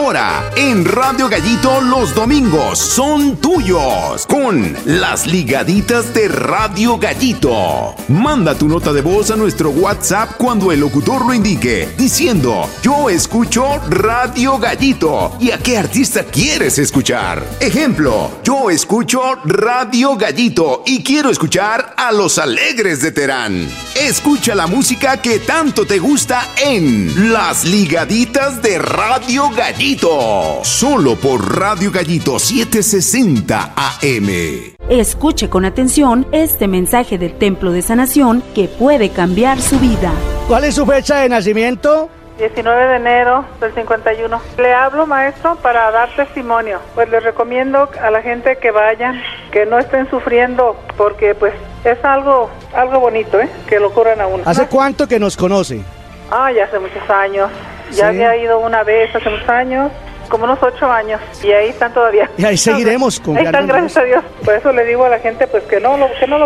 Ahora, en Radio Gallito, los domingos son tuyos con las ligaditas de Radio Gallito. Manda tu nota de voz a nuestro WhatsApp cuando el locutor lo indique, diciendo: yo escucho Radio Gallito. ¿Y a qué artista quieres escuchar? Ejemplo: yo escucho Radio Gallito y quiero escuchar a Los Alegres de Terán. Escucha la música que tanto te gusta en Las Ligaditas de Radio Gallito. Solo por Radio Gallito 760 AM. Escuche con atención este mensaje del Templo de Sanación que puede cambiar su vida. ¿Cuál es su fecha de nacimiento? 19 de enero del 51. Le hablo, maestro, para dar testimonio. Pues les recomiendo a la gente que vayan, que no estén sufriendo, porque pues es algo bonito, que lo curan a uno. ¿Hace cuánto que nos conoce? Ya hace muchos años. ¿Sí? Ya había ido una vez hace muchos años, como unos 8 años, y ahí están todavía. Y ahí seguiremos con ahí están, gracias a Dios. Por eso le digo a la gente pues que no lo